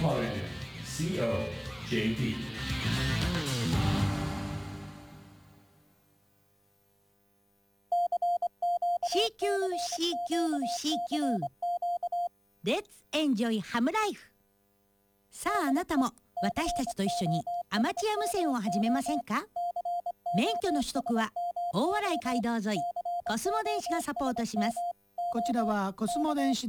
Holiday COJP CQ Let's enjoy ハムライフ。さああなたも私たちと一緒にアマチュア無線を始めませんか？免許の取得は大洗街道沿いコスモ電子がサポートします。 こちらはコスモ電子